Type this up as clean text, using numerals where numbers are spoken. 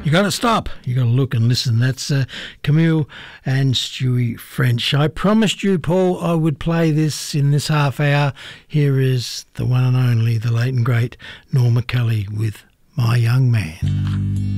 You got to stop. You got to look and listen. That's Camille and Stewie French. I promised you, Paul, I would play this in this half hour. Here is the one and only, the late and great Norma Kelly with My Young Man.